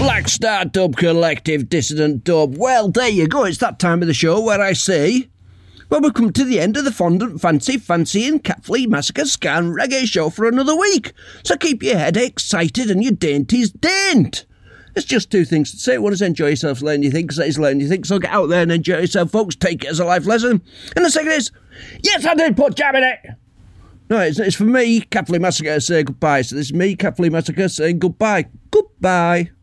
Black Star Dub Collective, Dissident Dub. Well, there you go. It's that time of the show where I say, well, we've come to the end of the Fondant Fancy and Cat Flea Massacre Ska and Reggae show for another week. So keep your head excited and your dainties daint. It's just two things to say. One is enjoy yourself, learn your things. That is learn your things. So get out there and enjoy yourself, folks. Take it as a life lesson. And the second is, yes, I did put jam in it. No, it's for me, Cat Flea Massacre, saying goodbye. So this is me, Cat Flea Massacre, saying goodbye. Goodbye.